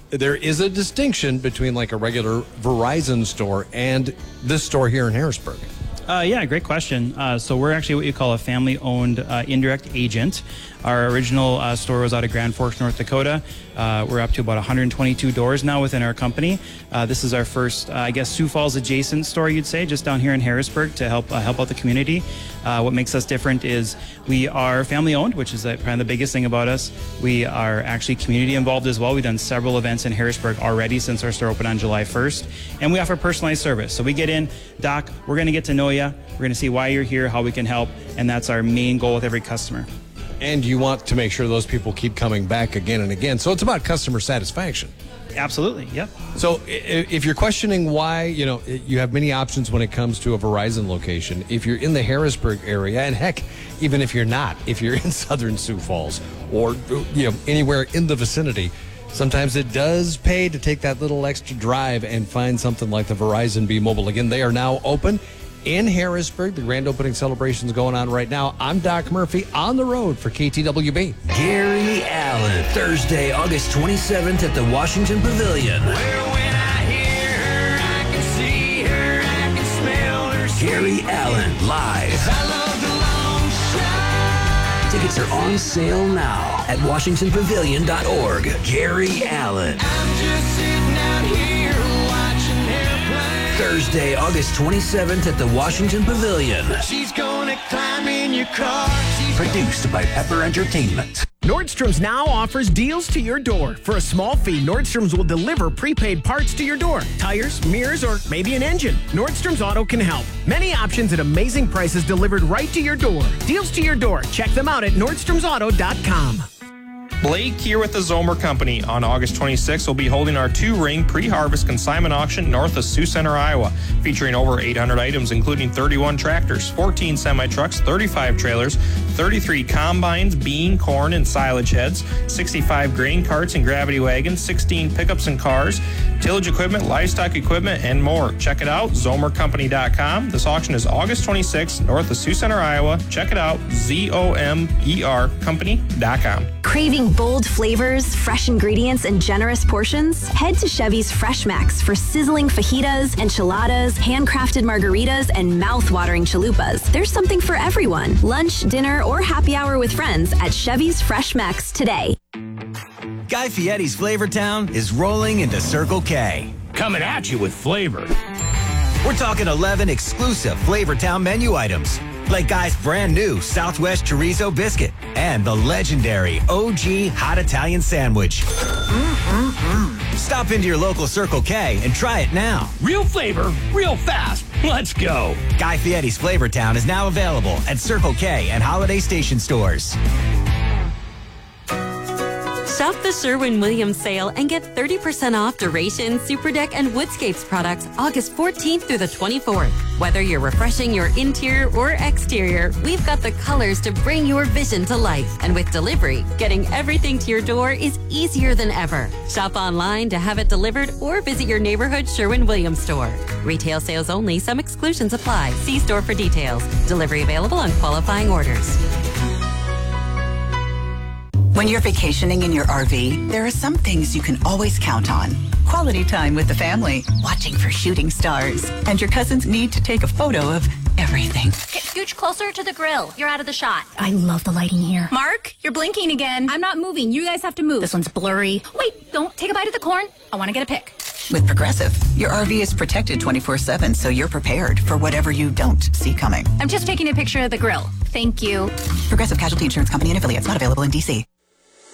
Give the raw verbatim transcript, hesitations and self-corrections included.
there is a distinction between like a regular Verizon store and this store here in Harrisburg. Uh, yeah, great question. Uh, so we're actually what you call a family-owned uh, indirect agent. Our original uh, store was out of Grand Forks, North Dakota. Uh, we're up to about one hundred twenty-two doors now within our company. Uh, this is our first, uh, I guess, Sioux Falls adjacent store, you'd say, just down here in Harrisburg to help uh, help out the community. Uh, what makes us different is we are family-owned, which is uh, kind of the biggest thing about us. We are actually community-involved as well. We've done several events in Harrisburg already since our store opened on July first. And we offer personalized service. So we get in, Doc, we're going to get to know you. We're going to see why you're here, how we can help, and that's our main goal with every customer. And you want to make sure those people keep coming back again and again. So it's about customer satisfaction. Absolutely, yep. So if you're questioning why, you know, you have many options when it comes to a Verizon location, if you're in the Harrisburg area, and heck, even if you're not, if you're in southern Sioux Falls or, you know, anywhere in the vicinity, sometimes it does pay to take that little extra drive and find something like the Verizon B Mobile. Again, they are now open in Harrisburg. The grand opening celebration is going on right now. I'm Doc Murphy on the road for K T W B. Gary Allan, Thursday, August twenty-seventh at the Washington Pavilion. Well, when I hear her, I can see her, I can smell her. Gary Allan, live. I love the long shot. Tickets are on sale now at washington pavilion dot org. Gary Allan. I'm just sitting out here watching airplanes. Thursday, August twenty-seventh at the Washington Pavilion. She's gonna climb in your car. She's Produced by Pepper Entertainment. Nordstrom's now offers deals to your door. For a small fee, Nordstrom's will deliver prepaid parts to your door. Tires, mirrors, or maybe an engine. Nordstrom's Auto can help. Many options at amazing prices delivered right to your door. Deals to your door. Check them out at nordstroms auto dot com. Blake here with the Zomer Company. On August twenty-sixth, we'll be holding our two-ring pre-harvest consignment auction north of Sioux Center, Iowa, featuring over eight hundred items, including thirty-one tractors, fourteen semi-trucks, thirty-five trailers, thirty-three combines, bean, corn, and silage heads, sixty-five grain carts and gravity wagons, sixteen pickups and cars, tillage equipment, livestock equipment, and more. Check it out, zomer company dot com. This auction is August twenty-sixth, north of Sioux Center, Iowa. Check it out, Z O M E R company dot com. Craving bold flavors, fresh ingredients, and generous portions? Head to Chevy's Fresh Max for sizzling fajitas, enchiladas, handcrafted margaritas, and mouth-watering chalupas. There's something for everyone. Lunch, dinner, or happy hour with friends at Chevy's Fresh Max today. Guy Fieri's Flavortown is rolling into Circle K. Coming at you with flavor. We're talking eleven exclusive Flavortown menu items, like Guy's brand new Southwest Chorizo Biscuit and the legendary O G Hot Italian Sandwich. Mm-mm-mm. Stop into your local Circle K and try it now. Real flavor, real fast. Let's go. Guy Fieri's Flavortown is now available at Circle K and Holiday Station stores. Shop the Sherwin-Williams sale and get thirty percent off Duration, Superdeck, and Woodscapes products August fourteenth through the twenty-fourth. Whether you're refreshing your interior or exterior, we've got the colors to bring your vision to life. And with delivery, getting everything to your door is easier than ever. Shop online to have it delivered or visit your neighborhood Sherwin-Williams store. Retail sales only. Some exclusions apply. See store for details. Delivery available on qualifying orders. When you're vacationing in your R V, there are some things you can always count on. Quality time with the family, watching for shooting stars, and your cousins need to take a photo of everything. Okay, scooch closer to the grill. You're out of the shot. I love the lighting here. Mark, you're blinking again. I'm not moving. You guys have to move. This one's blurry. Wait, don't take a bite of the corn. I want to get a pic. With Progressive, your R V is protected twenty-four seven, so you're prepared for whatever you don't see coming. I'm just taking a picture of the grill. Thank you. Progressive Casualty Insurance Company and affiliates, not available in D C.